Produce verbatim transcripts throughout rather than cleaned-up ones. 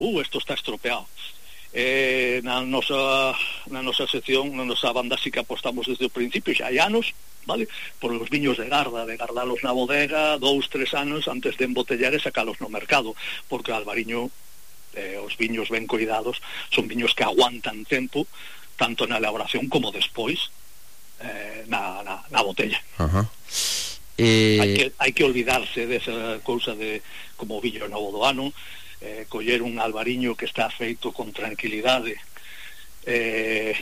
uh, isto está estropeado. Eh, na nosa na nosa sección, na nosa banda sí que apostamos desde o principio, xa hai anos, vale, por os viños de garda, de gardalos na bodega dous, tres anos antes de embotellar e sacalos no mercado, porque Albariño, eh, os viños ben cuidados son viños que aguantan tempo tanto na elaboración como despois eh, na, na, na botella. Ajá. Eh... hai que hai que olvidarse desa cousa de como o viño novo do ano, eh, coller un albariño que está feito con tranquilidade, eh,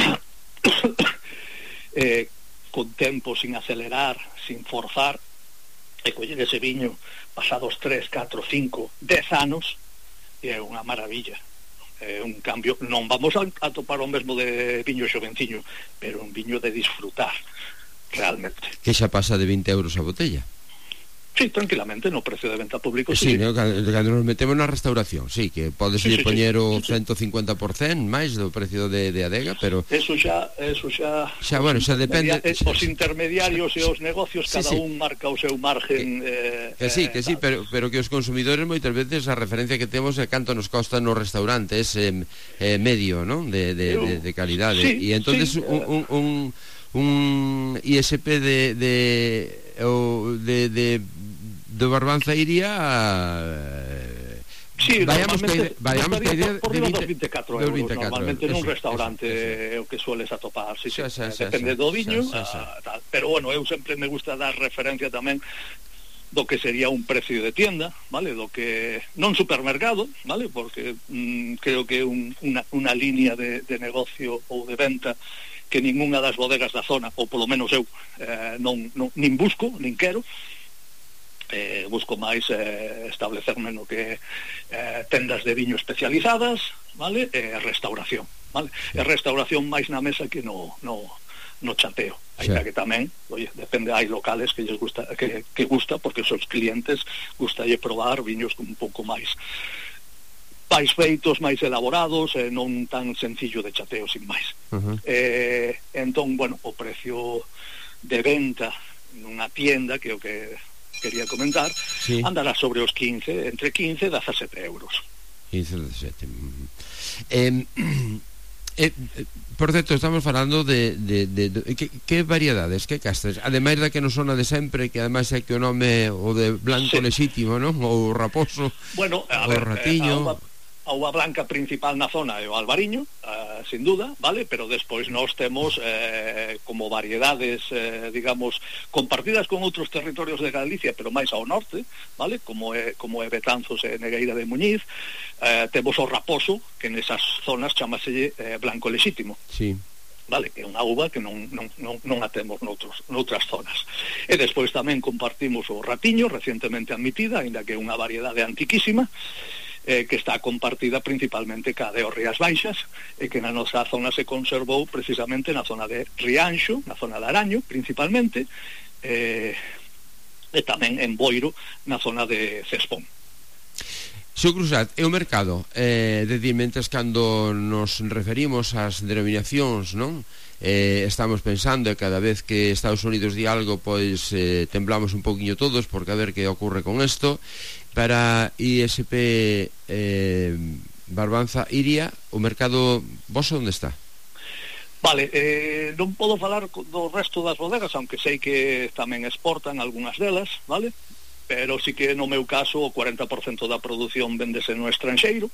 eh, con tempo, sin acelerar, sin forzar, e coller ese viño pasados tres, catro, cinco, dez anos, e é unha maravilla. É un cambio, non vamos a, a topar o mesmo de viño xovenciño, pero un viño de disfrutar realmente. Que xa pasa de vinte euros a botella. Sí, tranquilamente, no precio de venta público. Sí, sí, no, cando nos metemos na restauración, sí, que podes sí, sí, poñer sí, o sí, sí. ciento cincuenta por cento máis do precio de, de adega, pero eso xa, eso xa, xa, bueno, xa depende. Os intermediarios e os negocios, cada sí, sí. un marca o seu margen. Que, eh, que sí, que eh, sí, pero, pero que os consumidores moitas veces a referencia que temos é canto nos costa nos restaurantes eh, eh, medio, non? De, de, de, de calidade. Sí, e entonces sí, un, un, un, un I S P de de, o, de, de do Barbanza iría eh, sí, vayamos que vayamos que por, por de riba dos vinte e catro euros, normalmente nun restaurante é o que sueles atopar, sí, sí, xa, xa, depende xa, do viño, xa, xa, xa. A, tal. Pero bueno, eu sempre me gusta dar referencia tamén do que sería un precio de tienda, vale, do que non supermercado, vale, porque mm, creo que un, unha, unha línea de, de negocio ou de venta que ningunha das bodegas da zona, ou polo menos eu eh, non, non, nin busco, nin quero. Eh, busco máis eh, establecerme no que eh, tendas de viño especializadas, vale, e eh, restauración, vale, e restauración máis na mesa que no, no, no chateo, ainda que tamén, oye, depende, hai locales que lles gusta, que, que gusta, porque os seus clientes gustalle probar viños un pouco máis máis feitos, máis elaborados, e non tan sencillo de chateo, sin máis. Uh-huh. Eh, entón, bueno, o precio de venta nunha tienda, que é o que quería comentar, sí. Andará sobre os quince, entre quince e dezasete euros. quince e dezasete. Eh, eh, por certo, estamos falando de, de, de, de que, que variedades, que castres, ademais da que non sona de sempre, que ademais é que o nome o de blanco sí. Lexítimo, non? O raposo, bueno, a o ver, ratiño. Eh, a uva blanca principal na zona é o albariño, uh, sin duda, vale, pero despois nós temos eh, como variedades, eh, digamos, compartidas con outros territorios de Galicia, pero máis ao norte, vale, como é, como é Betanzos e Negueira de Muñiz. Eh, temos o raposo, que nesas zonas chamaselle eh, blanco lexítimo. Sí. Vale, que é unha uva que non, non, non, non a temos noutros, noutras zonas. E despois tamén compartimos o ratiño, recientemente admitida, ainda que é unha variedade antiquísima, eh, que está compartida principalmente ca de Rías Baixas, e que na nosa zona se conservou precisamente na zona de Rianxo, na zona de Araño principalmente, eh, e tamén en Boiro, na zona de Cespón. Xo Cruzat, é o mercado, eh, de dir, mentes cando nos referimos ás denominacións, non? Eh, estamos pensando e cada vez que Estados Unidos di algo, pois eh, temblamos un poquinho todos porque a ver que ocorre con isto. Para I S P eh, Barbanza Iria, o mercado vos onde está? Vale, eh, non podo falar do resto das bodegas, aunque sei que tamén exportan algunhas delas, vale? Pero sí que no meu caso o cuarenta por cento da produción vendese no estranxeiro,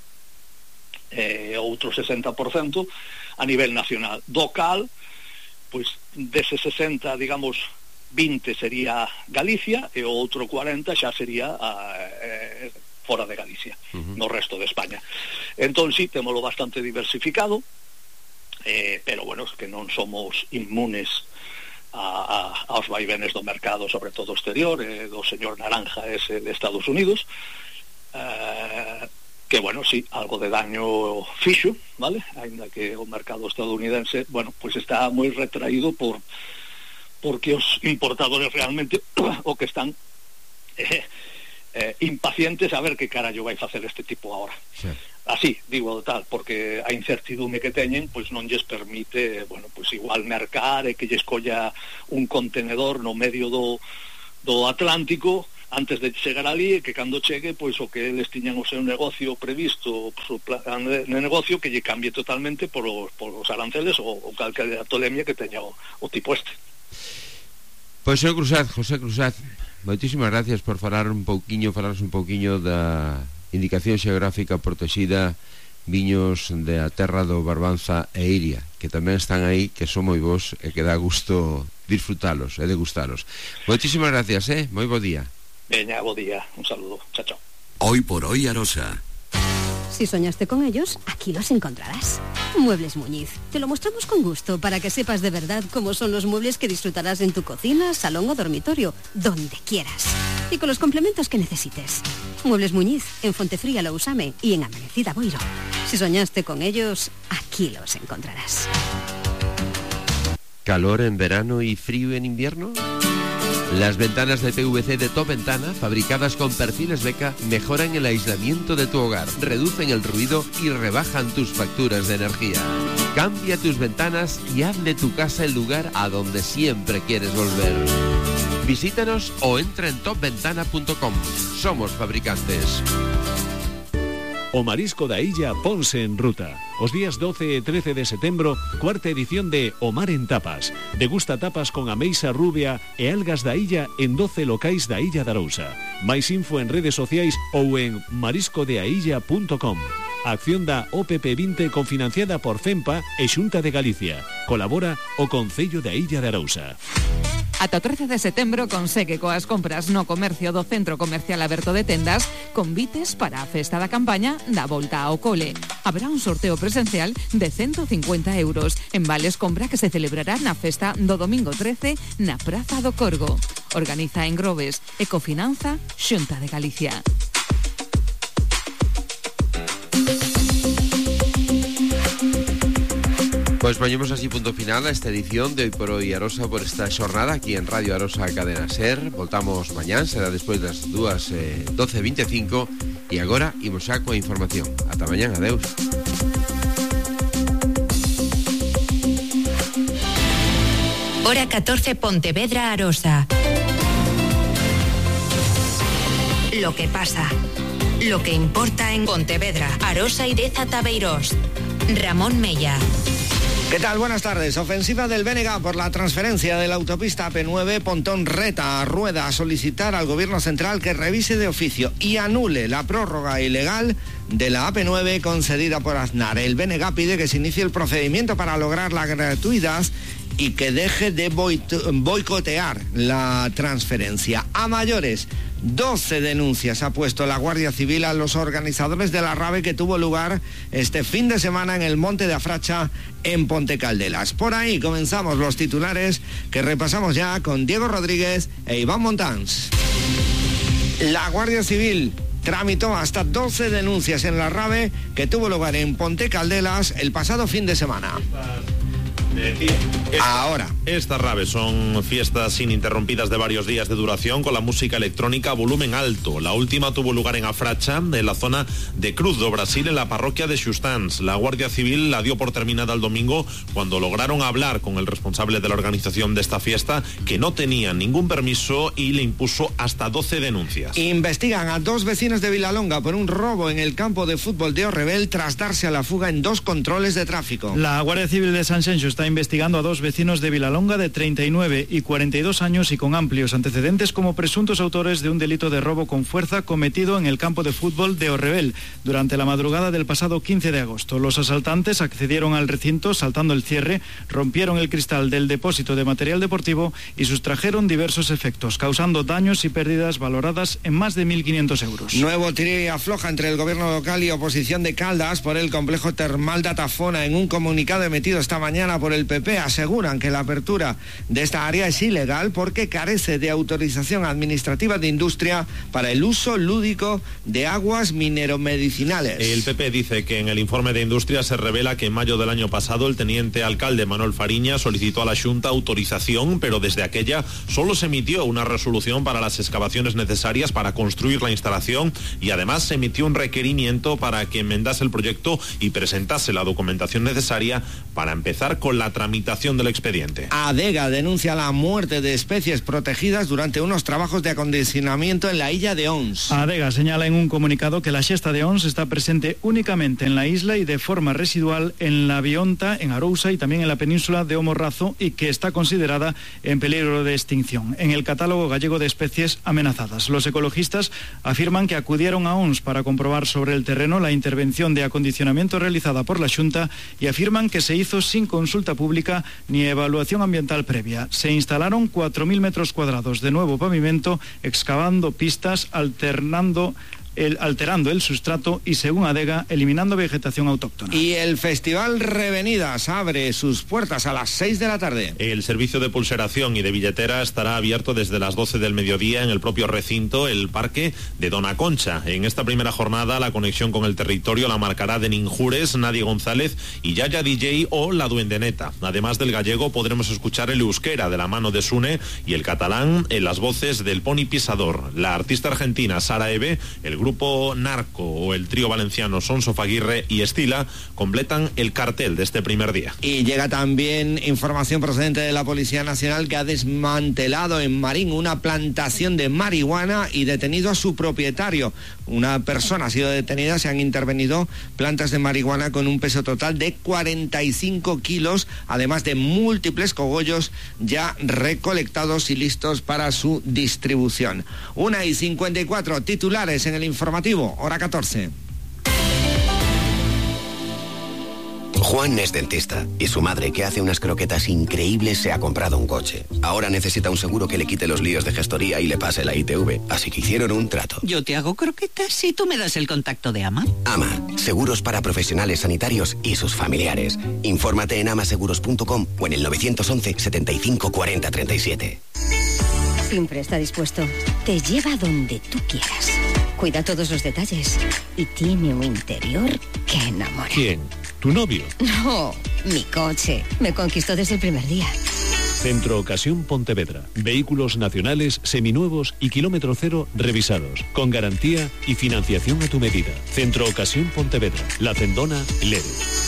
e outro sesenta por cento a nivel nacional. Do cal, pois dese sesenta, digamos, vinte sería Galicia e o outro cuarenta xa sería a, eh, fora de Galicia, uh-huh. no resto de España. Entón sí, témolo bastante diversificado, eh, pero bueno, es que non somos inmunes a, a, aos vaivenes do mercado, sobre todo exterior, eh, do señor Naranja ese de Estados Unidos, eh, que bueno, sí, algo de daño fixo, vale? Ainda que o mercado estadounidense, bueno, pues está moi retraído por porque os importadores realmente o que están eh, eh, impacientes a ver que carallo vai facer este tipo agora. Sí. Así, digo tal, porque a incertidume que teñen, pois non lles permite, bueno, pois igual mercar e que lles colla un contenedor no medio do, do Atlántico antes de chegar ali, que cando chegue, pois o que eles tiñan o seu negocio previsto, o seu plan de negocio, que lle cambie totalmente por os, por os aranceles ou, ou calquera tolemia que teña o, o tipo este. Pois, señor Cruzat, José Cruzat, moitísimas gracias por falar un pouquiño, falarnos un pouquiño da indicación xeográfica protexida viños da terra do Barbanza e Iria, que tamén están aí, que son moi bons e que dá gusto disfrutalos e degustalos. Moitísimas gracias, eh? Moi bo día. Veña, bo día, un saludo, chao, chao. Hoy por hoy Arosa. Si soñaste con ellos, aquí los encontrarás. Muebles Muñiz. Te lo mostramos con gusto para que sepas de verdad cómo son los muebles que disfrutarás en tu cocina, salón o dormitorio, donde quieras. Y con los complementos que necesites. Muebles Muñiz, en Fontefría Lousame y en Amanecida Boiro. Si soñaste con ellos, aquí los encontrarás. ¿Calor en verano y frío en invierno? Las ventanas de P V C de Top Ventana, fabricadas con perfiles Beca, mejoran el aislamiento de tu hogar, reducen el ruido y rebajan tus facturas de energía. Cambia tus ventanas y haz de tu casa el lugar a donde siempre quieres volver. Visítanos o entra en top ventana punto com. Somos fabricantes. O Marisco da Illa ponse en ruta. Os días doce e trece de setembro, cuarta edición de O Mar en Tapas. Degusta tapas con ameixa rubia e algas da illa en doce locais da Illa de Arousa. Mais info en redes sociais ou en marisco de ailla punto com. A acción da O P P vinte confinanciada por FEMPA e Xunta de Galicia. Colabora o Concello da Illa de Arousa. Ata o trece de setembro consegue coas compras no comercio do Centro Comercial Aberto de Tendas convites para a festa da campaña da Volta ao Cole. Haberá un sorteo presencial de ciento cincuenta euros en vales compra que se celebrará na festa do domingo trece na Praza do Corgo. Organiza en Grobes e cofinanza Xunta de Galicia. Pois poñemos así punto final a esta edición de Hoy por Hoy Arosa por esta xornada aquí en Radio Arosa Cadena Ser. Voltamos mañán, será despois das dúas e doce e veinticinco e agora imos xa coa información. Ata mañán, adeus. Hora catorce, Pontevedra, Arosa. Lo que pasa, lo que importa en Pontevedra, Arosa y Deza Tabeirós. Ramón Mella. ¿Qué tal? Buenas tardes. Ofensiva del B N G por la transferencia de la autopista A P nueve. Pontón reta a Rueda a solicitar al Gobierno Central que revise de oficio y anule la prórroga ilegal de la A P nueve concedida por Aznar. El B N G pide que se inicie el procedimiento para lograr la gratuidad y que deje de boicotear la transferencia. A mayores, doce denuncias ha puesto la Guardia Civil a los organizadores de la rave que tuvo lugar este fin de semana en el Monte de Afracha, en Ponte Caldelas. Por ahí comenzamos los titulares que repasamos ya con Diego Rodríguez e Iván Montáns. La Guardia Civil tramitó hasta doce denuncias en la rave que tuvo lugar en Ponte Caldelas el pasado fin de semana. Esta, Ahora. Estas raves son fiestas ininterrumpidas de varios días de duración con la música electrónica a volumen alto. La última tuvo lugar en Afracha, en la zona de Cruz do Brasil, en la parroquia de Xustans. La Guardia Civil la dio por terminada el domingo cuando lograron hablar con el responsable de la organización de esta fiesta, que no tenía ningún permiso y le impuso hasta doce denuncias. Investigan a dos vecinos de Vilalonga por un robo en el campo de fútbol de Orrebel tras darse a la fuga en dos controles de tráfico. La Guardia Civil de Sanxenxo está investigando a dos vecinos de Vilalonga de treinta y nueve y cuarenta y dos años y con amplios antecedentes como presuntos autores de un delito de robo con fuerza cometido en el campo de fútbol de Orrebel durante la madrugada del pasado quince de agosto. Los asaltantes accedieron al recinto saltando el cierre, rompieron el cristal del depósito de material deportivo y sustrajeron diversos efectos, causando daños y pérdidas valoradas en más de mil quinientos euros. Nuevo tira y afloja entre el gobierno local y oposición de Caldas por el complejo termal Datafona. En un comunicado emitido esta mañana por el P P aseguran que la apertura de esta área es ilegal porque carece de autorización administrativa de industria para el uso lúdico de aguas mineromedicinales. El P P dice que en el informe de industria se revela que en mayo del año pasado el teniente alcalde Manuel Fariña solicitó a la Xunta autorización, pero desde aquella solo se emitió una resolución para las excavaciones necesarias para construir la instalación y además se emitió un requerimiento para que enmendase el proyecto y presentase la documentación necesaria para empezar con la tramitación del expediente. ADEGA denuncia la muerte de especies protegidas durante unos trabajos de acondicionamiento en la illa de Ons. ADEGA señala en un comunicado que la xesta de Ons está presente únicamente en la isla y de forma residual en la Bionta, en Arousa y también en la península de O Morrazo, y que está considerada en peligro de extinción en el catálogo gallego de especies amenazadas. Los ecologistas afirman que acudieron a Ons para comprobar sobre el terreno la intervención de acondicionamiento realizada por la Xunta y afirman que se hizo sin consulta pública ni evaluación ambiental previa. Se instalaron cuatro mil metros cuadrados de nuevo pavimento, excavando pistas, alternando El, alterando el sustrato y, según ADEGA, eliminando vegetación autóctona. Y el Festival Revenidas abre sus puertas a las seis de la tarde. El servicio de pulseración y de billetera estará abierto desde las doce del mediodía en el propio recinto, el Parque de Dona Concha. En esta primera jornada, la conexión con el territorio la marcará de Ninjures, Nadie González y Yaya D J o La Duendeneta. Además del gallego, podremos escuchar el euskera de la mano de Sune y el catalán en las voces del Pony Pisador. La artista argentina Sara Eve, el grupo Narco o el trío valenciano Sonso Faguirre y Estila completan el cartel de este primer día. Y llega también información procedente de la Policía Nacional, que ha desmantelado en Marín una plantación de marihuana y detenido a su propietario. Una persona ha sido detenida, se han intervenido plantas de marihuana con un peso total de cuarenta y cinco kilos, además de múltiples cogollos ya recolectados y listos para su distribución. Una y cincuenta y cuatro, titulares en el informativo, hora catorce. Juan es dentista y su madre, que hace unas croquetas increíbles, se ha comprado un coche. Ahora necesita un seguro que le quite los líos de gestoría y le pase la I T V, así que hicieron un trato. Yo te hago croquetas y tú me das el contacto de AMA. AMA, seguros para profesionales sanitarios y sus familiares. Infórmate en amaseguros punto com o en el nueve once, setenta y cinco, cuarenta, treinta y siete. Siempre está dispuesto. Te lleva donde tú quieras. Cuida todos los detalles y tiene un interior que enamora. ¿Quién? ¿Tu novio? No, mi coche. Me conquistó desde el primer día. Centro Ocasión Pontevedra. Vehículos nacionales, seminuevos y kilómetro cero revisados, con garantía y financiación a tu medida. Centro Ocasión Pontevedra. La Cendona, Lere.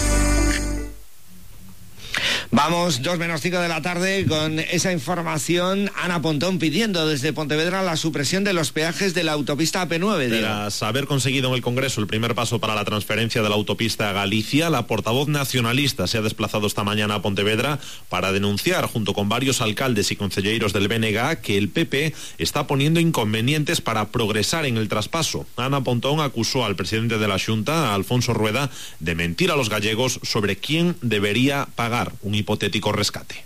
Vamos, dos menos cinco de la tarde, con esa información. Ana Pontón pidiendo desde Pontevedra la supresión de los peajes de la autopista A P nueve. Tras haber conseguido en el Congreso el primer paso para la transferencia de la autopista a Galicia, la portavoz nacionalista se ha desplazado esta mañana a Pontevedra para denunciar, junto con varios alcaldes y concelleiros del B N G, que el P P está poniendo inconvenientes para progresar en el traspaso. Ana Pontón acusó al presidente de la Xunta, a Alfonso Rueda, de mentir a los gallegos sobre quién debería pagar un hipotético rescate.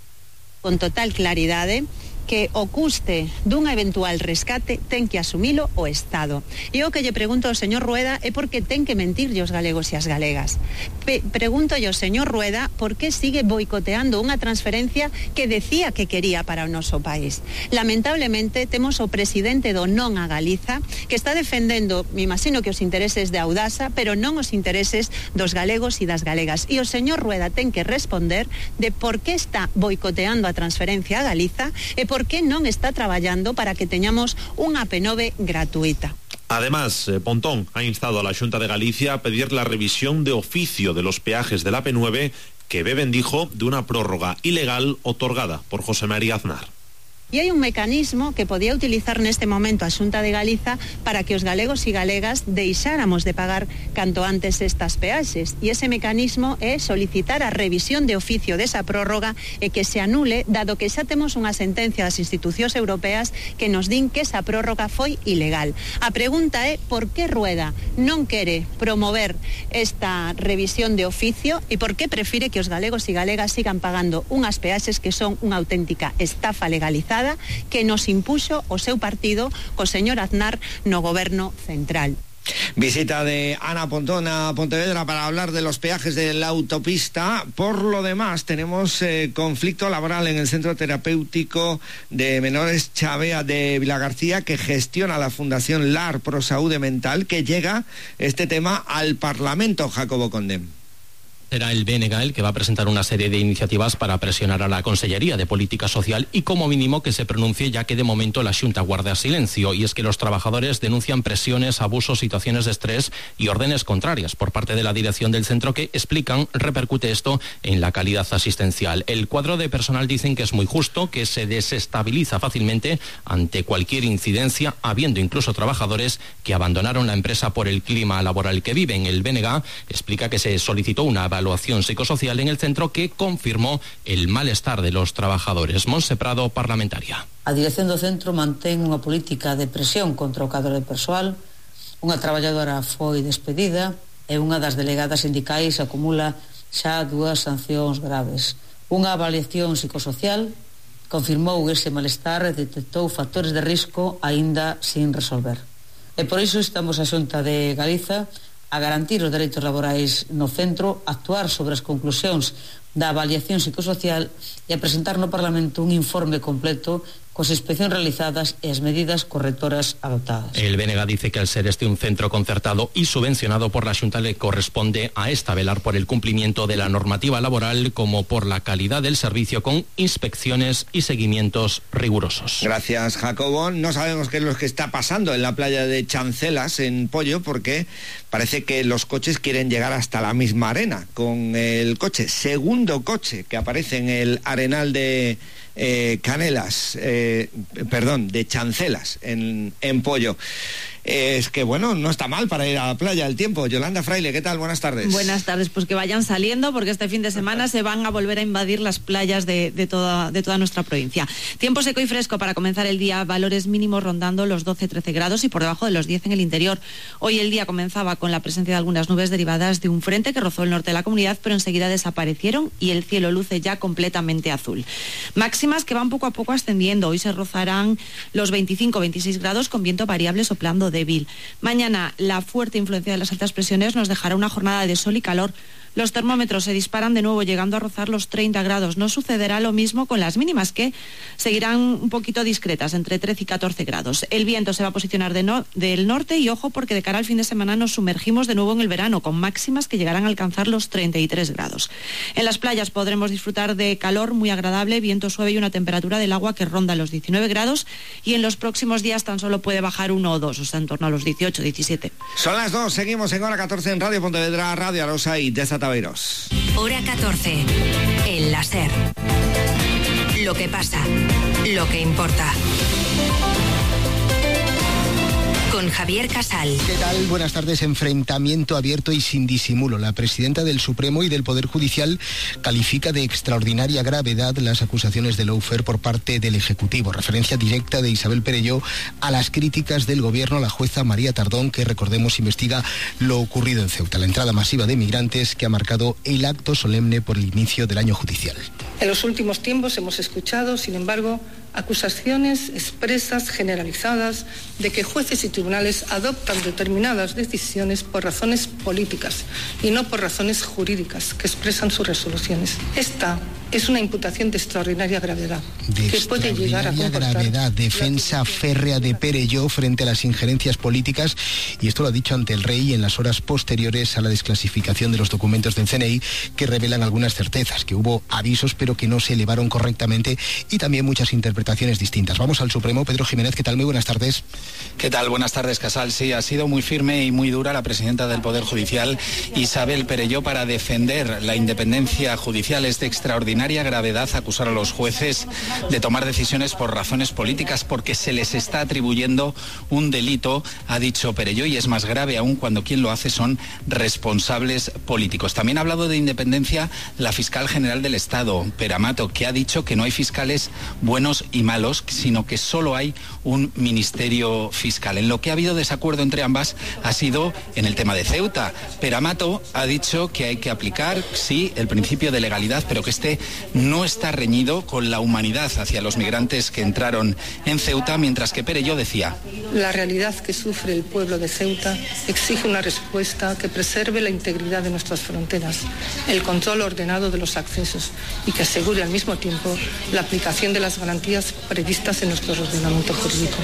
Con total claridade que o custe dun eventual rescate ten que asumilo o Estado. E o que lle pregunto ao señor Rueda é por que ten que mentirlle os galegos e as galegas. Pe pregunto ao señor Rueda por que sigue boicoteando unha transferencia que decía que quería para o noso país. Lamentablemente temos o presidente do Non a Galiza que está defendendo, me imagino que os intereses de Audasa, pero non os intereses dos galegos e das galegas. E o señor Rueda ten que responder de por que está boicoteando a transferencia a Galiza e por ¿Por qué non está traballando para que teñamos unha A P nueve gratuita? Además, eh, Pontón ha instado a la Xunta de Galicia a pedir la revisión de oficio de los peajes de la A P nueve que beben, dijo, de una prórroga ilegal otorgada por José María Aznar. E hai un mecanismo que podía utilizar neste momento a Xunta de Galiza para que os galegos e galegas deixáramos de pagar canto antes estas peaxes. E ese mecanismo é solicitar a revisión de oficio desa prórroga e que se anule, dado que xa temos unha sentencia das institucións europeas que nos din que esa prórroga foi ilegal. A pregunta é por que Rueda non quere promover esta revisión de oficio e por que prefire que os galegos e galegas sigan pagando unhas peaxes que son unha auténtica estafa legalizada que nos impuxo o seu partido co señor Aznar no goberno central. Visita de Ana Pontón a Pontevedra para hablar de los peajes de la autopista. Por lo demás, tenemos eh, conflicto laboral en el Centro Terapéutico de Menores Chavea de Vilagarcía, que gestiona la Fundación LAR Pro Saúde Mental, que llega este tema al Parlamento, Jacobo Conde. será el B N G el que va a presentar una serie de iniciativas para presionar a la Consellería de Política Social y como mínimo que se pronuncie, ya que de momento la Xunta guarda silencio. Y es que los trabajadores denuncian presiones, abusos, situaciones de estrés y órdenes contrarias por parte de la dirección del centro que, explican, repercute esto en la calidad asistencial. El cuadro de personal dicen que es muy justo, que se desestabiliza fácilmente ante cualquier incidencia, habiendo incluso trabajadores que abandonaron la empresa por el clima laboral que viven. El B N G explica que se solicitó una evaluación psicosocial en el centro que confirmó el malestar de los trabajadores. Monse Prado, parlamentaria. A dirección do centro mantén unha política de presión contra o cadro de persoal. Unha traballadora foi despedida e unha das delegadas sindicais acumula xa dúas sancións graves. Unha avaliación psicosocial confirmou ese malestar e detectou factores de risco aínda sin resolver. E por iso estamos a Xunta de Galiza a garantir os dereitos laborais no centro, actuar sobre as conclusións da avaliación psicosocial e a presentar no Parlamento un informe completo coas inspeccións realizadas e as medidas correctoras adoptadas. El B N G dice que al ser este un centro concertado y subvencionado por la Xunta le corresponde a esta velar por el cumplimiento de la normativa laboral como por la calidad del servicio con inspecciones y seguimientos rigurosos. Gracias, Jacobo. No sabemos qué es lo que está pasando en la playa de Chancelas, en Pollo, porque parece que los coches quieren llegar hasta la misma arena con el coche, segundo coche que aparece en el arenal de Eh, Canelas, eh, perdón, de Chancelas, en, en Pollo. Eh, es que bueno, no está mal para ir a la playa el tiempo. Yolanda Fraile, ¿qué tal? Buenas tardes. Buenas tardes, pues que vayan saliendo porque este fin de semana se van a volver a invadir las playas de, de, toda, de toda nuestra provincia. Tiempo seco y fresco para comenzar el día, valores mínimos rondando los doce trece grados y por debajo de los diez en el interior. Hoy el día comenzaba con la presencia de algunas nubes derivadas de un frente que rozó el norte de la comunidad, pero enseguida desaparecieron y el cielo luce ya completamente azul. Máximas que van poco a poco ascendiendo. Hoy se rozarán los veinticinco veintiséis grados con viento variable soplando débil. Mañana la fuerte influencia de las altas presiones nos dejará una jornada de sol y calor. Los termómetros se disparan de nuevo llegando a rozar los treinta grados. No sucederá lo mismo con las mínimas que seguirán un poquito discretas, entre trece y catorce grados. El viento se va a posicionar de no, del norte y ojo porque de cara al fin de semana nos sumergimos de nuevo en el verano con máximas que llegarán a alcanzar los treinta y tres grados. En las playas podremos disfrutar de calor muy agradable, viento suave y una temperatura del agua que ronda los diecinueve grados y en los próximos días tan solo puede bajar uno o dos, o sea, en torno a los dieciocho, diecisiete. Son las dos, seguimos en hora catorce en Radio Pontevedra, Radio Arosa y Desata Taberos. Hora catorce. El láser. Lo que pasa. Lo que importa. Con Javier Casal. ¿Qué tal? Buenas tardes. Enfrentamiento abierto y sin disimulo. La presidenta del Supremo y del Poder Judicial califica de extraordinaria gravedad las acusaciones de lawfare por parte del Ejecutivo. Referencia directa de Isabel Perelló a las críticas del Gobierno a la jueza María Tardón, que recordemos investiga lo ocurrido en Ceuta, la entrada masiva de migrantes que ha marcado el acto solemne por el inicio del año judicial. En los últimos tiempos hemos escuchado, sin embargo, acusaciones expresas, generalizadas, de que jueces y tribunales adoptan determinadas decisiones por razones políticas y no por razones jurídicas que expresan sus resoluciones. Esta es una imputación de extraordinaria gravedad. De que puede llegar a comportar gravedad, defensa férrea de Perelló frente a las injerencias políticas, y esto lo ha dicho ante el Rey en las horas posteriores a la desclasificación de los documentos del C N I, que revelan algunas certezas, que hubo avisos pero que no se elevaron correctamente y también muchas interpretaciones distintas. Vamos al Supremo. Pedro Jiménez, ¿qué tal? Muy buenas tardes. ¿Qué tal? Buenas tardes, Casal. Sí, ha sido muy firme y muy dura la presidenta del Poder Judicial, Isabel Perelló, para defender la independencia judicial. Es de extraordinaria gravedad acusar a los jueces de tomar decisiones por razones políticas, porque se les está atribuyendo un delito, ha dicho Perelló, y es más grave aún cuando quien lo hace son responsables políticos. También ha hablado de independencia la fiscal general del Estado, Pera Mato, que ha dicho que no hay fiscales buenos y malos, sino que solo hay un ministerio fiscal. En lo que ha habido desacuerdo entre ambas ha sido en el tema de Ceuta. Pera Mato ha dicho que hay que aplicar, sí, el principio de legalidad, pero que este no está reñido con la humanidad hacia los migrantes que entraron en Ceuta, mientras que Perelló decía: la realidad que sufre el pueblo de Ceuta exige una respuesta que preserve la integridad de nuestras fronteras, el control ordenado de los accesos y que asegure al mismo tiempo la aplicación de las garantías garantías previstas en nuestro ordenamiento jurídico.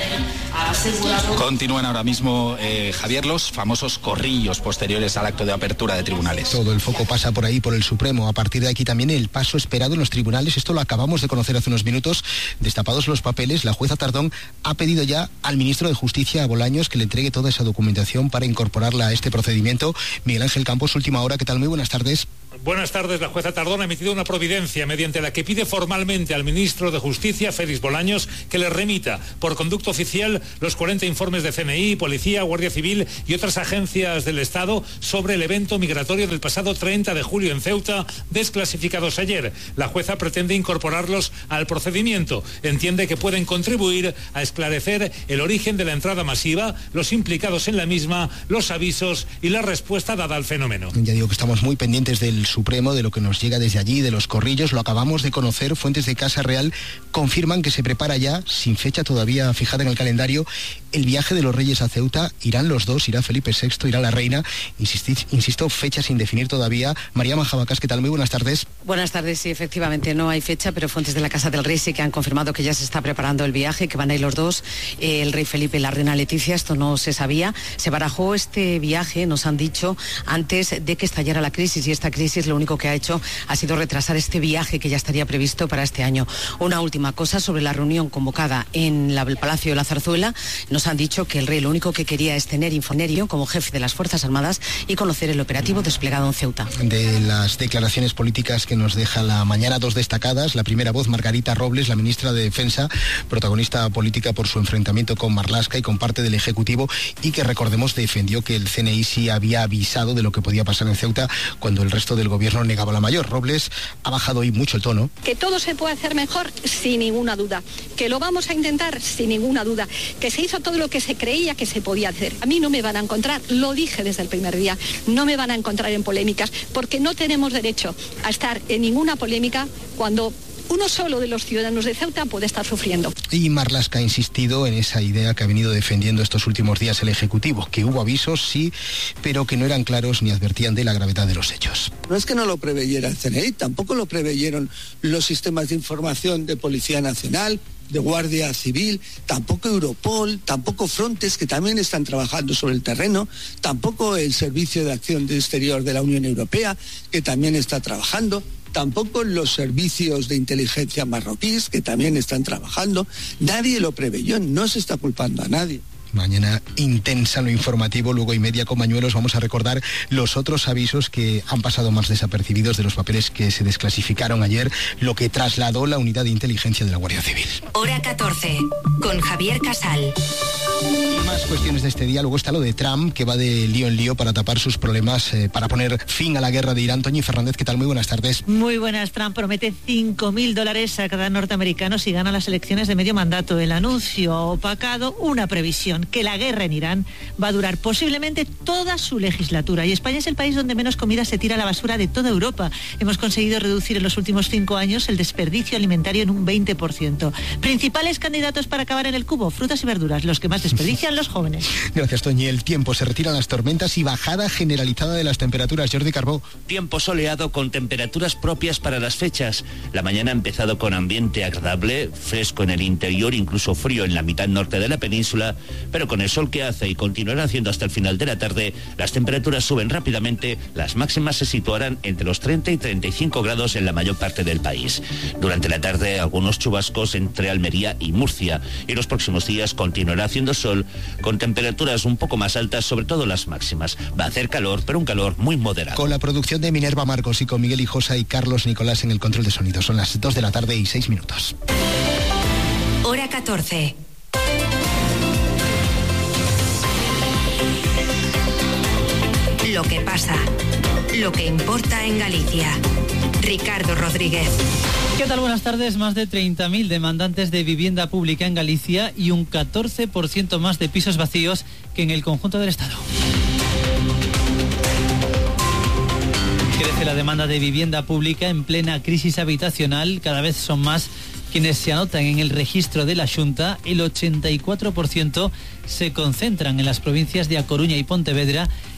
Continúan ahora mismo, eh, Javier, los famosos corrillos posteriores al acto de apertura de tribunales. Todo el foco pasa por ahí, por el Supremo. A partir de aquí también el paso esperado en los tribunales. Esto lo acabamos de conocer hace unos minutos. Destapados los papeles, la jueza Tardón ha pedido ya al ministro de Justicia, a Bolaños, que le entregue toda esa documentación para incorporarla a este procedimiento. Miguel Ángel Campos, última hora. ¿Qué tal? Muy buenas tardes. Buenas tardes. La jueza Tardón ha emitido una providencia mediante la que pide formalmente al ministro de Justicia, Félix Bolaños, que le remita por conducto oficial los cuarenta informes de C N I, Policía, Guardia Civil y otras agencias del Estado sobre el evento migratorio del pasado treinta de julio en Ceuta, desclasificados ayer. La jueza pretende incorporarlos al procedimiento. Entiende que pueden contribuir a esclarecer el origen de la entrada masiva, los implicados en la misma, los avisos y la respuesta dada al fenómeno. Ya digo que estamos muy pendientes del Supremo, de lo que nos llega desde allí, de los corrillos. Lo acabamos de conocer. Fuentes de Casa Real confirman que se prepara ya, sin fecha todavía fijada en el calendario, el viaje de los Reyes a Ceuta. Irán los dos, irá Felipe sexto, irá la reina. Insistí, insisto, fecha sin definir todavía. María Majabacas, ¿qué tal? Muy buenas tardes. Buenas tardes, sí, efectivamente no hay fecha, pero fuentes de la Casa del Rey sí que han confirmado que ya se está preparando el viaje, que van a ir los dos, eh, el rey Felipe y la reina Leticia. Esto no se sabía. Se barajó este viaje, nos han dicho, antes de que estallara la crisis, y esta crisis lo único que ha hecho ha sido retrasar este viaje que ya estaría previsto para este año. Una última cosa sobre la reunión convocada en la, el Palacio de la Zarzuela. Nos han dicho que el rey lo único que quería es tener infonerio como jefe de las Fuerzas Armadas y conocer el operativo desplegado en Ceuta. De las declaraciones políticas que nos deja la mañana, dos destacadas. La primera voz, Margarita Robles, la ministra de Defensa, protagonista política por su enfrentamiento con Marlaska y con parte del Ejecutivo, y que, recordemos, defendió que el C N I sí había avisado de lo que podía pasar en Ceuta cuando el resto del gobierno negaba la mayor. Robles ha bajado hoy mucho el tono. Que todo se puede hacer mejor, sin ninguna duda. Que lo vamos a intentar, sin ninguna duda. Que se hizo todo lo que se creía que se podía hacer. A mí no me van a encontrar, lo dije desde el primer día, no me van a encontrar en polémicas, porque no tenemos derecho a estar en ninguna polémica cuando uno solo de los ciudadanos de Ceuta puede estar sufriendo. Y Marlaska ha insistido en esa idea que ha venido defendiendo estos últimos días el Ejecutivo, que hubo avisos, sí, pero que no eran claros ni advertían de la gravedad de los hechos. No es que no lo preveyera el C N I, tampoco lo preveyeron los sistemas de información de Policía Nacional, de Guardia Civil, tampoco Europol, tampoco Frontex, que también están trabajando sobre el terreno, tampoco el Servicio de Acción Exterior de la Unión Europea, que también está trabajando, tampoco los servicios de inteligencia marroquíes, que también están trabajando. Nadie lo preveyó, no se está culpando a nadie. Mañana intensa en lo informativo, luego y media con Mañuelos. Vamos a recordar los otros avisos que han pasado más desapercibidos de los papeles que se desclasificaron ayer, lo que trasladó la unidad de inteligencia de la Guardia Civil. Hora catorce, con Javier Casal. Y más cuestiones de este día. Luego está lo de Trump, que va de lío en lío para tapar sus problemas, eh, para poner fin a la guerra de Irán. Toñi Fernández, ¿qué tal? Muy buenas tardes. Muy buenas. Trump promete cinco mil dólares a cada norteamericano si gana las elecciones de medio mandato. El anuncio ha opacado una previsión, que la guerra en Irán va a durar posiblemente toda su legislatura. Y España es el país donde menos comida se tira a la basura de toda Europa. Hemos conseguido reducir en los últimos cinco años el desperdicio alimentario en un veinte por ciento. Principales candidatos para acabar en el cubo: frutas y verduras, los que más desperdician los jóvenes. Gracias, Toñi. El tiempo, se retiran las tormentas y bajada generalizada de las temperaturas. Jordi Carbó. Tiempo soleado con temperaturas propias para las fechas. La mañana ha empezado con ambiente agradable, fresco en el interior, incluso frío en la mitad norte de la península, pero con el sol que hace y continuará haciendo hasta el final de la tarde, las temperaturas suben rápidamente. Las máximas se situarán entre los treinta y treinta y cinco grados en la mayor parte del país. Durante la tarde, algunos chubascos entre Almería y Murcia, y los próximos días continuará haciendo sol, con temperaturas un poco más altas, sobre todo las máximas. Va a hacer calor, pero un calor muy moderado. Con la producción de Minerva Marcos y con Miguel Hijosa y Carlos Nicolás en el control de sonido. Son las dos de la tarde y seis minutos. Hora catorce. Lo que pasa, lo que importa en Galicia. Ricardo Rodríguez. ¿Qué tal? Buenas tardes. Más de treinta mil demandantes de vivienda pública en Galicia y un catorce por ciento más de pisos vacíos que en el conjunto del Estado. Crece la demanda de vivienda pública en plena crisis habitacional. Cada vez son más quienes se anotan en el registro de la Xunta. El ochenta y cuatro por ciento se concentran en las provincias de A Coruña y Pontevedra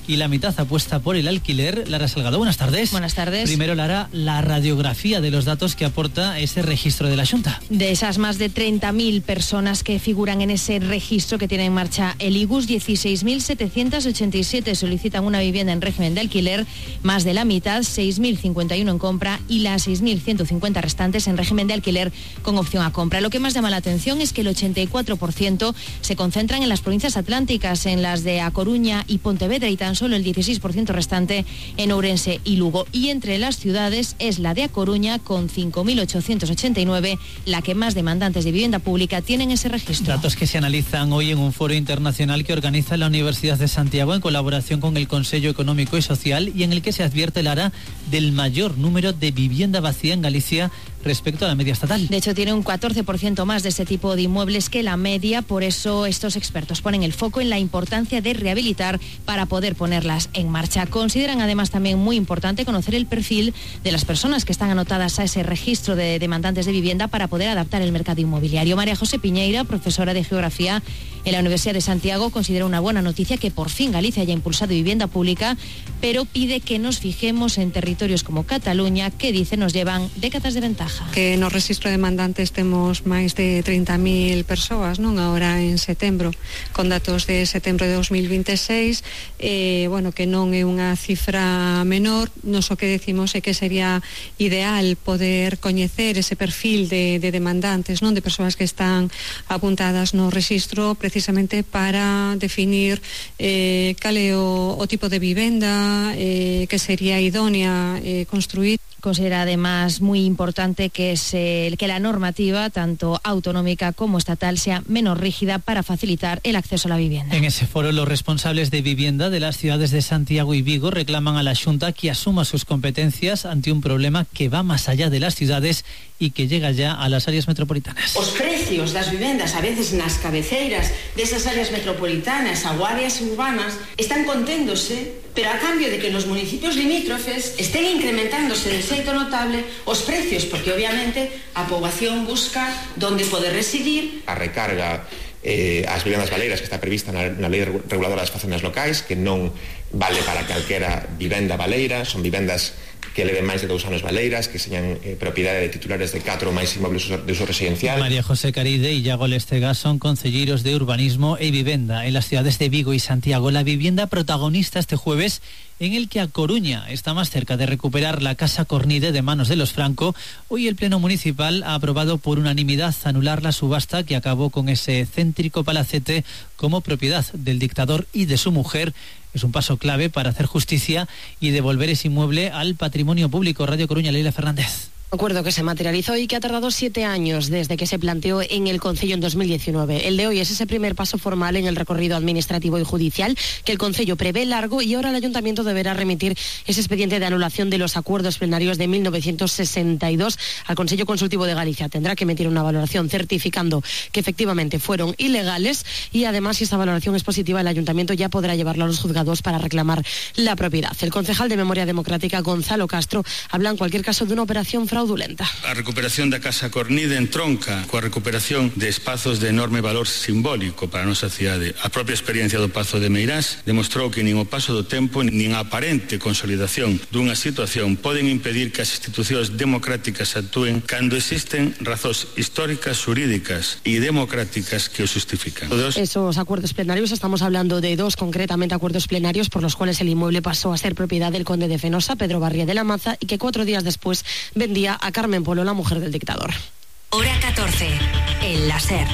y la mitad apuesta por el alquiler. Lara Salgado, buenas tardes. Buenas tardes. Primero, Lara, la radiografía de los datos que aporta ese registro de la Xunta. De esas más de treinta mil personas que figuran en ese registro que tiene en marcha el I G U S, dieciséis mil setecientos ochenta y siete solicitan una vivienda en régimen de alquiler, más de la mitad, seis mil cincuenta y uno en compra y las seis mil ciento cincuenta restantes en régimen de alquiler con opción a compra. Lo que más llama la atención es que el ochenta y cuatro por ciento se concentran en las provincias atlánticas, en las de A Coruña y Pontevedra, y tan solo el dieciséis por ciento restante en Ourense y Lugo. Y entre las ciudades es la de A Coruña, con cinco mil ochocientos ochenta y nueve, la que más demandantes de vivienda pública tienen ese registro. Datos que se analizan hoy en un foro internacional que organiza la Universidad de Santiago en colaboración con el Consejo Económico y Social, y en el que se advierte, Lara, del mayor número de vivienda vacía en Galicia respecto a la media estatal. De hecho, tiene un catorce por ciento más de ese tipo de inmuebles que la media. Por eso estos expertos ponen el foco en la importancia de rehabilitar para poder ponerlas en marcha. Consideran además también muy importante conocer el perfil de las personas que están anotadas a ese registro de demandantes de vivienda para poder adaptar el mercado inmobiliario. María José Piñeira, profesora de Geografía en la Universidad de Santiago, considera una buena noticia que por fin Galicia haya impulsado vivienda pública, pero pide que nos fijemos en territorios como Cataluña, que dice nos llevan décadas de ventaja. Que no registro de demandantes temos máis de treinta mil persoas, non? Agora en setembro, con datos de setembro de dos mil veintiséis, eh, bueno, que non é unha cifra menor. Nos o que decimos é que sería ideal poder coñecer ese perfil de, de demandantes, non? De persoas que están apuntadas no registro, precisamente para definir eh, cal é o, o tipo de vivenda eh, que sería idónea eh, construir. Considera además muy importante que, se, que la normativa, tanto autonómica como estatal, sea menos rígida para facilitar el acceso a la vivienda. En ese foro, los responsables de vivienda de las ciudades de Santiago y Vigo reclaman a la Xunta que asuma sus competencias ante un problema que va más allá de las ciudades y que llega ya a las áreas metropolitanas. Os precios das vivendas, a veces nas cabeceiras desas áreas metropolitanas ou áreas urbanas, están conténdose, pero a cambio de que nos municipios limítrofes estén incrementándose de xeito notable os precios, porque obviamente a poboación busca donde poder residir. A recarga eh, as vivendas baleiras que está prevista na, na Lei Reguladora das Facendas Locais, que non vale para calquera vivenda baleira, son vivendas que leven máis de dous anos baleiras, que señan eh, propiedade de titulares de catro ou máis inmobles de uso residencial. María José Caride y Iago Lestega son concelleiros de Urbanismo e Vivenda en las ciudades de Vigo y Santiago. La vivienda protagonista este jueves, en el que A Coruña está más cerca de recuperar la Casa Cornide de manos de los Franco. Hoy el Pleno Municipal ha aprobado por unanimidad anular la subasta que acabó con ese céntrico palacete como propiedad del dictador y de su mujer. Es un paso clave para hacer justicia y devolver ese inmueble al patrimonio público. Radio Coruña, Leila Fernández. Acuerdo que se materializó y que ha tardado siete años desde que se planteó en el Concello en dos mil diecinueve. El de hoy es ese primer paso formal en el recorrido administrativo y judicial que el Concello prevé largo, y ahora el Ayuntamiento deberá remitir ese expediente de anulación de los acuerdos plenarios de mil novecientos sesenta y dos al Consello Consultivo de Galicia. Tendrá que emitir una valoración certificando que efectivamente fueron ilegales, y además, si esta valoración es positiva, el Ayuntamiento ya podrá llevarlo a los juzgados para reclamar la propiedad. El concejal de Memoria Democrática, Gonzalo Castro, habla en cualquier caso de una operación fraudulenta. A recuperación da Casa Cornide entronca coa recuperación de espazos de enorme valor simbólico para a nosa cidade. A propia experiencia do Pazo de Meirás demostrou que nin o paso do tempo nin a aparente consolidación dunha situación poden impedir que as institucións democráticas actúen cando existen razóns históricas, xurídicas e democráticas que o justifican. Esos acuerdos plenarios, estamos hablando de dos concretamente acuerdos plenarios por los cuales el inmueble pasó a ser propiedad del conde de Fenosa, Pedro Barría de la Maza, y que cuatro días después vendía a Carmen Polo, la mujer del dictador. Hora catorce, el láser.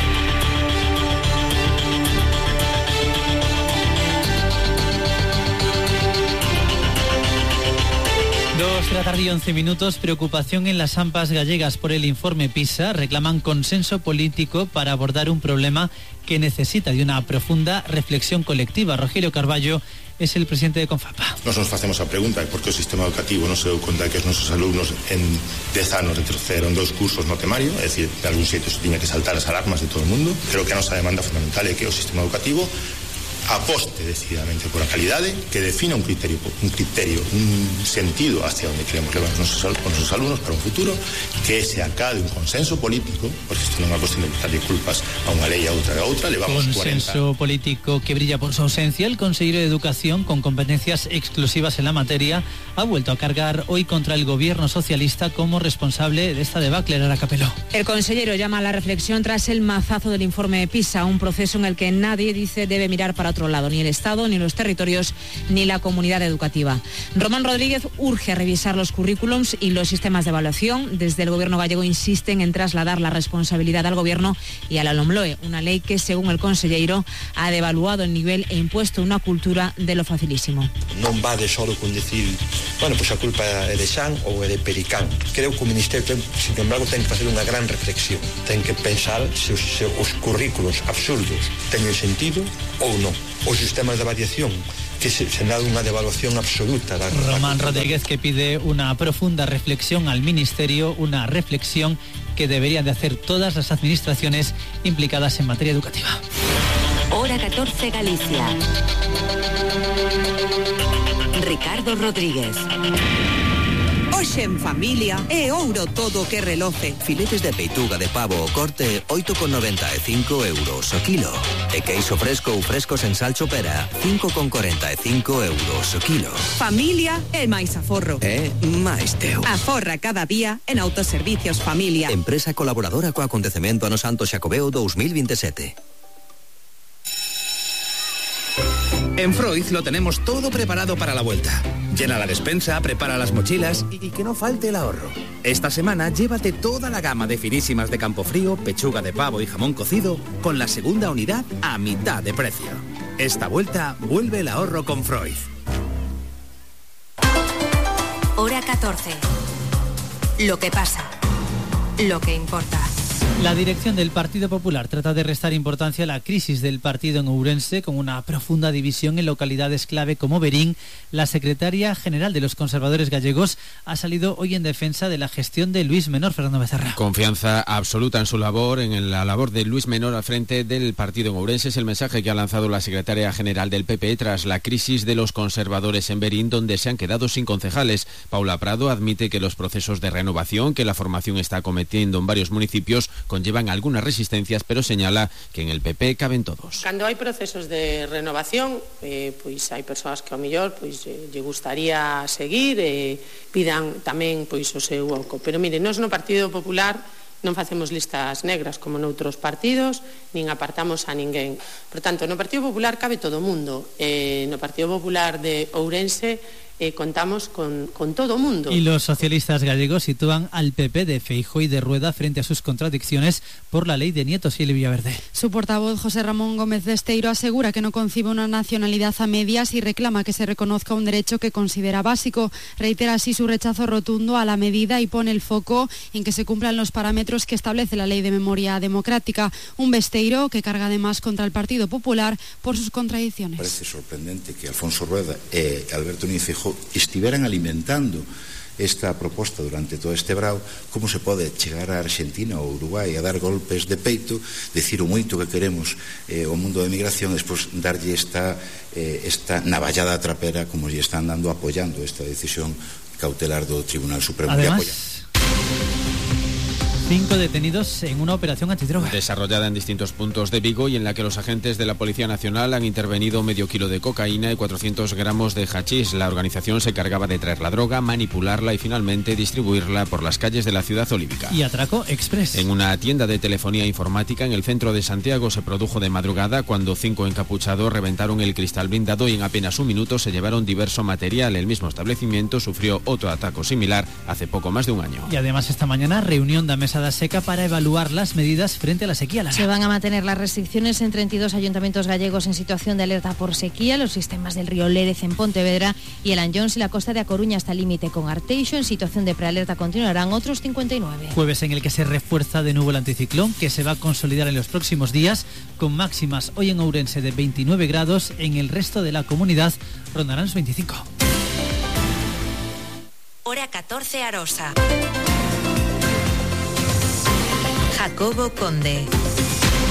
Dos de la tarde y once minutos. Preocupación en las AMPAs gallegas por el informe PISA. Reclaman consenso político para abordar un problema que necesita de una profunda reflexión colectiva. Rogelio Carballo es el presidente de Confapa. Nos nos facemos a pregunta de por que o sistema educativo non se deu conta que os nosos alumnos en dez anos retrocederon dous cursos no temario, é dicir, de algún xeito se tiña que saltar as alarmas de todo o mundo, pero que a nosa demanda fundamental é que o sistema educativo aposte decididamente por a calidade, que defina un criterio, un criterio, un sentido hacia onde queremos levar os nosos, os nosos alumnos para un futuro, que se acade un consenso político, porque isto non é unha cuestión de botarlle culpas a unha lei a outra e a outra, levamos consenso cuarenta... político que brilla por su ausencia. El consejero de Educación, con competencias exclusivas en la materia, ha vuelto a cargar hoy contra el gobierno socialista como responsable de esta debacle. Ara Capeló. El consejero llama a la reflexión tras el mazazo del informe de PISA, un proceso en el que nadie dice debe mirar para otro lado, ni el Estado, ni los territorios, ni la comunidad educativa. Román Rodríguez urge a revisar los currículums y los sistemas de evaluación. Desde el gobierno gallego insisten en trasladar la responsabilidad al gobierno y a la LOMLOE, una ley que, según el consellero, ha devaluado el nivel e impuesto una cultura de lo facilísimo. Non vale só con decir, bueno, pois pues a culpa é de Xan ou é de Pericán. Creo que o Ministerio, ten, sin embargo, ten que facer unha gran reflexión. Ten que pensar se os, se os currículos absurdos teñen sentido ou non. Os sistemas de variación que se, se han dado una devaluación absoluta. La, Román la Rodríguez, que pide una profunda reflexión al Ministerio, una reflexión que deberían de hacer todas las administraciones implicadas en materia educativa. Hora catorce Galicia. Ricardo Rodríguez. Hoxe en familia é ouro todo o que reloce. Filetes de peituga de pavo o corte oito con noventa e cinco euros o kilo. E queixo fresco ou frescos en salcho pera cinco con cuarenta e cinco euros o kilo. Familia é máis aforro. É máis teu. Aforra cada día en Autoservicios Familia. Empresa colaboradora co acontecemento Ano Santo Xacobeo dos mil veintisiete. En Freud lo tenemos todo preparado para la vuelta. Llena la despensa, prepara las mochilas y que no falte el ahorro. Esta semana llévate toda la gama de finísimas de Campofrío, pechuga de pavo y jamón cocido con la segunda unidad a mitad de precio. Esta vuelta vuelve el ahorro con Freud. Hora catorce. Lo que pasa. Lo que importa. La dirección del Partido Popular trata de restar importancia a la crisis del partido en Ourense con una profunda división en localidades clave como Berín. La secretaria general de los conservadores gallegos ha salido hoy en defensa de la gestión de Luis Menor. Fernando Becerra. Confianza absoluta en su labor, en la labor de Luis Menor al frente del partido en Ourense. Es el mensaje que ha lanzado la secretaria general del P P tras la crisis de los conservadores en Berín, donde se han quedado sin concejales. Paula Prado admite que los procesos de renovación que la formación está cometiendo en varios municipios conllevan algunas resistencias, pero señala que en el P P caben todos. Cando hai procesos de renovación, eh, pois hai persoas que ao mellor pois eh, lle gustaría seguir e eh, pidan tamén pois o seu oco. Pero mire, nós no Partido Popular non facemos listas negras como noutros partidos, nin apartamos a ninguén. Por tanto, no Partido Popular cabe todo o mundo. Eh, no Partido Popular de Ourense Eh, contamos con, con todo mundo. Y los socialistas gallegos sitúan al P P de Feijóo y de Rueda frente a sus contradicciones por la ley de nietos y Villaverde. Su portavoz, José Ramón Gómez de Esteiro, asegura que no concibe una nacionalidad a medias y reclama que se reconozca un derecho que considera básico. Reitera así su rechazo rotundo a la medida y pone el foco en que se cumplan los parámetros que establece la ley de memoria democrática. Un Besteiro que carga además contra el Partido Popular por sus contradicciones. Parece sorprendente que Alfonso Rueda e Alberto Núñez Feijóo estiveran alimentando esta proposta durante todo este brao. Como se pode chegar a Argentina ou Uruguai a dar golpes de peito, decir o moito que queremos eh, o mundo da emigración, despois darlle esta, eh, esta navallada trapera como lle están dando apoyando esta decisión cautelar do Tribunal Supremo. Además, cinco detenidos en una operación antidroga. Desarrollada en distintos puntos de Vigo y en la que los agentes de la Policía Nacional han intervenido medio kilo de cocaína y cuatrocientos gramos de hachís. La organización se cargaba de traer la droga, manipularla y finalmente distribuirla por las calles de la ciudad olívica. Y atraco express. En una tienda de telefonía informática en el centro de Santiago se produjo de madrugada cuando cinco encapuchados reventaron el cristal blindado y en apenas un minuto se llevaron diverso material. El mismo establecimiento sufrió otro ataque similar hace poco más de un año. Y además esta mañana reunión de mesa seca para evaluar las medidas frente a la sequía. Lara. Se van a mantener las restricciones en treinta y dos ayuntamientos gallegos en situación de alerta por sequía, los sistemas del río Lérez en Pontevedra y el Anllóns y la costa de A Coruña hasta el límite con Arteixo. En situación de prealerta continuarán otros cincuenta y nueve. Jueves en el que se refuerza de nuevo el anticiclón, que se va a consolidar en los próximos días, con máximas hoy en Ourense de veintinueve grados, en el resto de la comunidad rondarán los veinticinco. Hora catorce Arosa. Jacobo Conde.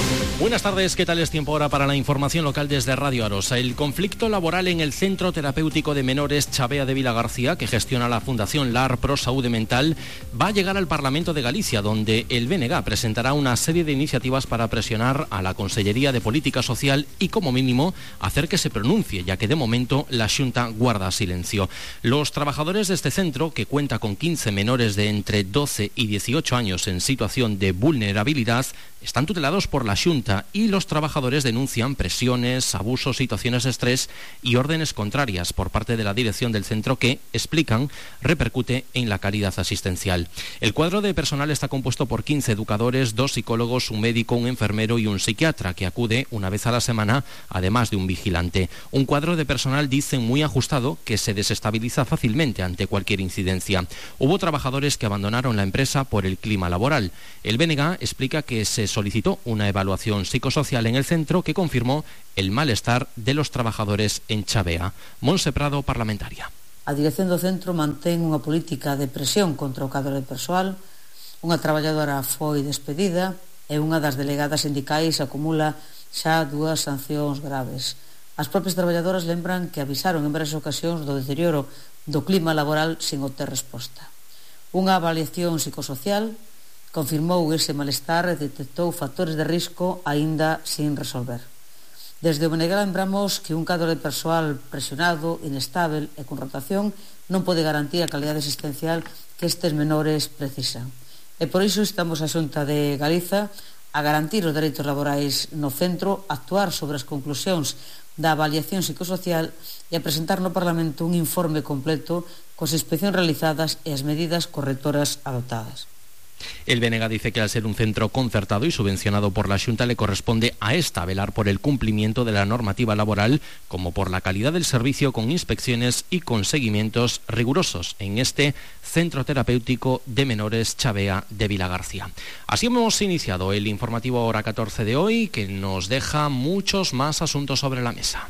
Buenas tardes, ¿qué tal es tiempo ahora para la información local desde Radio Arosa? El conflicto laboral en el Centro Terapéutico de Menores Chavea de Vilagarcía, que gestiona la Fundación LAR Pro Saúde Mental, va a llegar al Parlamento de Galicia, donde el B N G presentará una serie de iniciativas para presionar a la Consellería de Política Social y, como mínimo, hacer que se pronuncie, ya que de momento la Xunta guarda silencio. Los trabajadores de este centro, que cuenta con quince menores de entre doce y dieciocho años en situación de vulnerabilidad, están tutelados por la Xunta y los trabajadores denuncian presiones, abusos, situaciones de estrés y órdenes contrarias por parte de la dirección del centro que, explican, repercute en la calidad asistencial. El cuadro de personal está compuesto por quince educadores, dos psicólogos, un médico, un enfermero y un psiquiatra que acude una vez a la semana, además de un vigilante. Un cuadro de personal, dicen, muy ajustado que se desestabiliza fácilmente ante cualquier incidencia. Hubo trabajadores que abandonaron la empresa por el clima laboral. El B N G explica que se solicitó una evaluación psicosocial en el centro que confirmó el malestar de los trabajadores en Chavea. Monse Prado, parlamentaria. A dirección do centro mantén unha política de presión contra o cadro de persoal. Unha traballadora foi despedida e unha das delegadas sindicais acumula xa dúas sancións graves. As propias traballadoras lembran que avisaron en varias ocasións do deterioro do clima laboral sin obter resposta. Unha avaliación psicosocial confirmou ese malestar e detectou factores de risco aínda sin resolver. Desde o B N G lembramos que un cadro de persoal presionado, inestável e con rotación non pode garantir a calidade asistencial que estes menores precisan. E por iso estamos a Xunta de Galiza a garantir os dereitos laborais no centro, actuar sobre as conclusións da avaliación psicosocial e a presentar no Parlamento un informe completo coas inspeccións realizadas e as medidas correctoras adoptadas. El B N G dice que al ser un centro concertado y subvencionado por la Xunta le corresponde a esta velar por el cumplimiento de la normativa laboral como por la calidad del servicio con inspecciones y con seguimientos rigurosos en este Centro Terapéutico de Menores Chavea de Vilagarcía. Así hemos iniciado el informativo hora catorce de hoy, que nos deja muchos más asuntos sobre la mesa.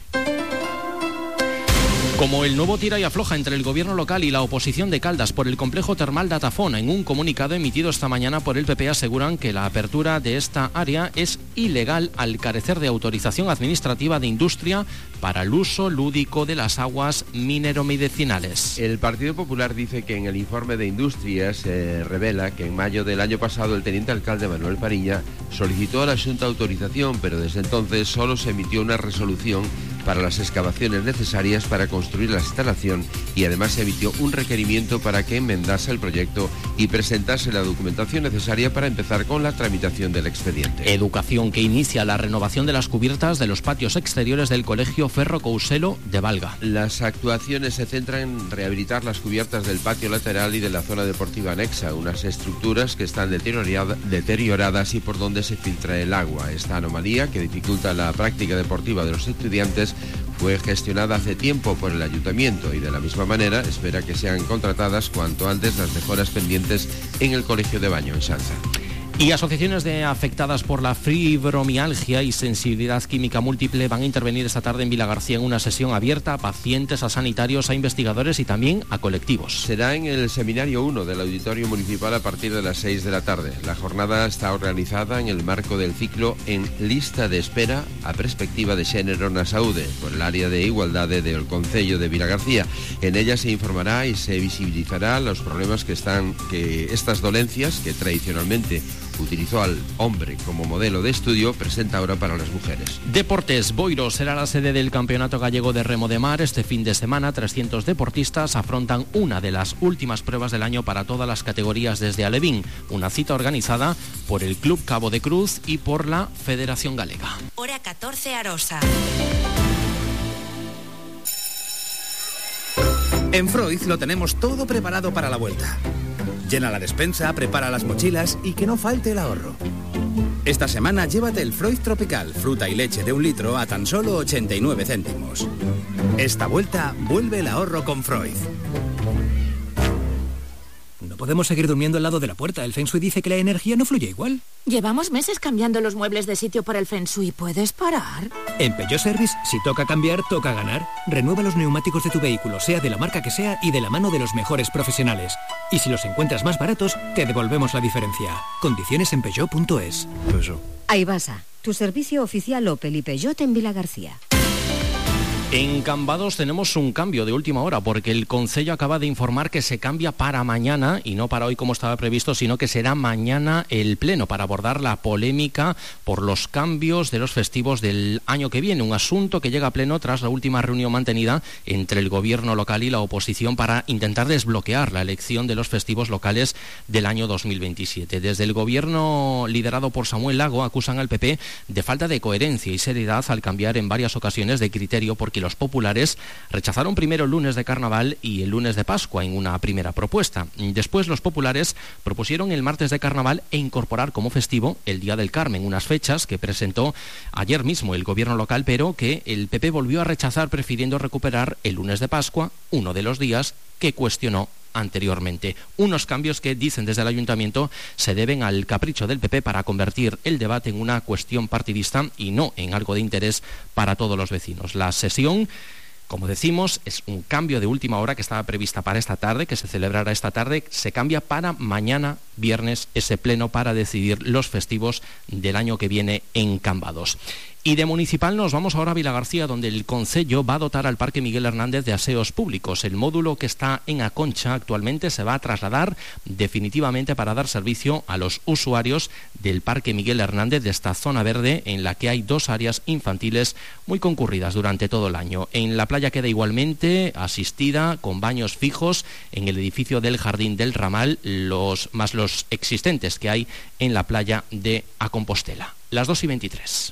Como el nuevo tira y afloja entre el gobierno local y la oposición de Caldas por el complejo termal de Atafona, en un comunicado emitido esta mañana por el P P aseguran que la apertura de esta área es ilegal al carecer de autorización administrativa de industria para el uso lúdico de las aguas mineromedicinales. El Partido Popular dice que en el informe de Industrias se eh, revela que en mayo del año pasado el teniente alcalde Manuel Pariña solicitó a la Xunta autorización, pero desde entonces solo se emitió una resolución para las excavaciones necesarias para construir la instalación y además se emitió un requerimiento para que enmendase el proyecto y presentase la documentación necesaria para empezar con la tramitación del expediente. Educación, que inicia la renovación de las cubiertas de los patios exteriores del Colegio Ferro Couselo de Valga. Las actuaciones se centran en rehabilitar las cubiertas del patio lateral y de la zona deportiva anexa, unas estructuras que están deterioradas y por donde se filtra el agua. Esta anomalía, que dificulta la práctica deportiva de los estudiantes, fue gestionada hace tiempo por el Ayuntamiento y de la misma manera espera que sean contratadas cuanto antes las mejoras pendientes en el Colegio de Baño en Sanza. Y asociaciones de afectadas por la fibromialgia y sensibilidad química múltiple van a intervenir esta tarde en Vilagarcía en una sesión abierta a pacientes, a sanitarios, a investigadores y también a colectivos. Será en el Seminario uno del Auditorio Municipal a partir de las seis de la tarde. La jornada está organizada en el marco del ciclo En Lista de Espera a Perspectiva de Xénero na Saúde por el área de igualdade del Concello de Vilagarcía. En ella se informará y se visibilizará los problemas que están que estas dolencias que tradicionalmente utilizó al hombre como modelo de estudio, presenta ahora para las mujeres. Deportes. Boiro será la sede del Campeonato Gallego de Remo de Mar. Este fin de semana, trescientos deportistas afrontan una de las últimas pruebas del año para todas las categorías desde Alevín, una cita organizada por el Club Cabo de Cruz y por la Federación Galega. Hora catorce, Arosa. En Freud lo tenemos todo preparado para la vuelta. Llena la despensa, prepara las mochilas y que no falte el ahorro. Esta semana llévate el Freud Tropical, fruta y leche de un litro a tan solo ochenta y nueve céntimos. Esta vuelta vuelve el ahorro con Freud. No podemos seguir durmiendo al lado de la puerta. El Feng Shui dice que la energía no fluye igual. Llevamos meses cambiando los muebles de sitio por el Feng Shui. ¿Puedes parar? En Peugeot Service, si toca cambiar, toca ganar. Renueva los neumáticos de tu vehículo, sea de la marca que sea y de la mano de los mejores profesionales. Y si los encuentras más baratos, te devolvemos la diferencia. Condiciones en peugeot punto es. Peugeot. Aibasa, tu servicio oficial Opel y Peugeot en Vilagarcía. En Cambados tenemos un cambio de última hora porque el Concello acaba de informar que se cambia para mañana y no para hoy como estaba previsto, sino que será mañana el pleno para abordar la polémica por los cambios de los festivos del año que viene. Un asunto que llega a pleno tras la última reunión mantenida entre el gobierno local y la oposición para intentar desbloquear la elección de los festivos locales del año dos mil veintisiete. Desde el gobierno liderado por Samuel Lago acusan al P P de falta de coherencia y seriedad al cambiar en varias ocasiones de criterio porque los populares rechazaron primero el lunes de Carnaval y el lunes de Pascua en una primera propuesta. Después los populares propusieron el martes de Carnaval e incorporar como festivo el Día del Carmen, unas fechas que presentó ayer mismo el gobierno local, pero que el P P volvió a rechazar prefiriendo recuperar el lunes de Pascua, uno de los días que cuestionó anteriormente. Unos cambios que, dicen desde el ayuntamiento, se deben al capricho del P P para convertir el debate en una cuestión partidista y no en algo de interés para todos los vecinos. La sesión, como decimos, es un cambio de última hora que estaba prevista para esta tarde, que se celebrará esta tarde, se cambia para mañana, viernes, ese pleno para decidir los festivos del año que viene en Cambados. Y de municipal nos vamos ahora a Vilagarcía, donde el Concello va a dotar al Parque Miguel Hernández de aseos públicos. El módulo que está en Aconcha actualmente se va a trasladar definitivamente para dar servicio a los usuarios del Parque Miguel Hernández, de esta zona verde en la que hay dos áreas infantiles muy concurridas durante todo el año. En la playa queda igualmente asistida con baños fijos en el edificio del Jardín del Ramal, los, más los existentes que hay en la playa de A Compostela. Las dos y veintitrés.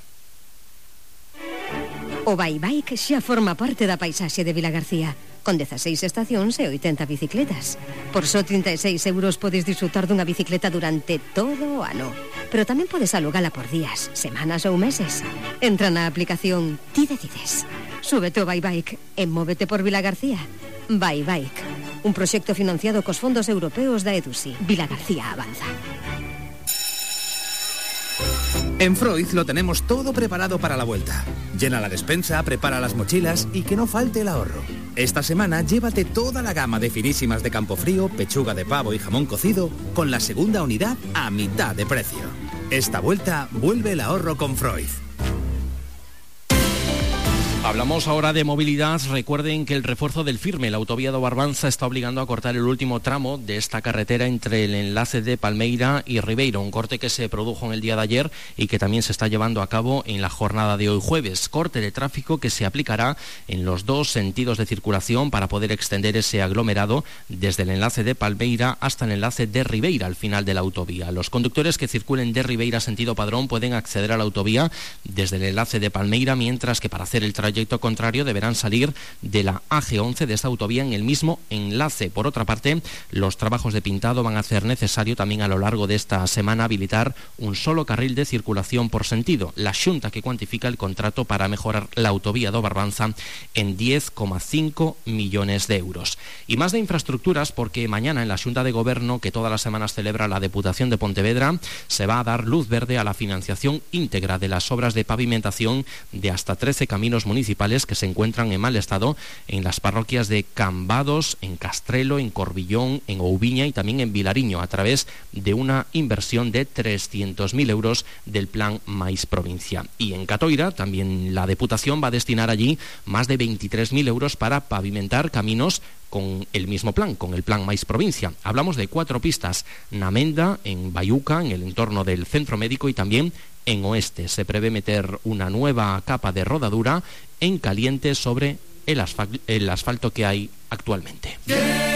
O Bye Bike xa forma parte da paisaxe de Vilagarcía, con dezaseis estacións e oitenta bicicletas. Por só trinta e seis euros podes disfrutar dunha bicicleta durante todo o ano. Pero tamén podes alugala por días, semanas ou meses. Entra na aplicación Ti Decides. Súbete o Bye Bike e móvete por Vilagarcía. Bye Bike, un proxecto financiado cos fondos europeos da EDUSI. Vilagarcía avanza. En Freud lo tenemos todo preparado para la vuelta. Llena la despensa, prepara las mochilas y que no falte el ahorro. Esta semana llévate toda la gama de finísimas de Campofrío, pechuga de pavo y jamón cocido con la segunda unidad a mitad de precio. Esta vuelta vuelve el ahorro con Freud. Hablamos ahora de movilidad. Recuerden que el refuerzo del Firme, la autovía de Barbanza, está obligando a cortar el último tramo de esta carretera entre el enlace de Palmeira y Ribeiro, un corte que se produjo en el día de ayer y que también se está llevando a cabo en la jornada de hoy jueves. Corte de tráfico que se aplicará en los dos sentidos de circulación para poder extender ese aglomerado desde el enlace de Palmeira hasta el enlace de Ribeira al final de la autovía. Los conductores que circulen de Ribeira sentido Padrón pueden acceder a la autovía desde el enlace de Palmeira, mientras que para hacer el trayecto trayecto contrario deberán salir de la A G once de esta autovía en el mismo enlace. Por otra parte, los trabajos de pintado van a hacer necesario también a lo largo de esta semana habilitar un solo carril de circulación por sentido. La Xunta, que cuantifica el contrato para mejorar la autovía do Barbanza en diez coma cinco millones de euros. Y más de infraestructuras, porque mañana en la Xunta de Goberno, que todas las semanas celebra la Deputación de Pontevedra, se va a dar luz verde a la financiación íntegra de las obras de pavimentación de hasta trece caminos municipales que se encuentran en mal estado en las parroquias de Cambados, en Castrelo, en Corbillón, en Ouviña y también en Vilariño, a través de una inversión de trescientos mil euros del Plan Mais Provincia. Y en Catoira también la Deputación va a destinar allí más de veintitrés mil euros para pavimentar caminos con el mismo plan, con el Plan Mais Provincia. Hablamos de cuatro pistas: Namenda, en Bayuca, en el entorno del centro médico, y también en Oeste. Se prevé meter una nueva capa de rodadura en caliente sobre el asfalto, el asfalto que hay actualmente.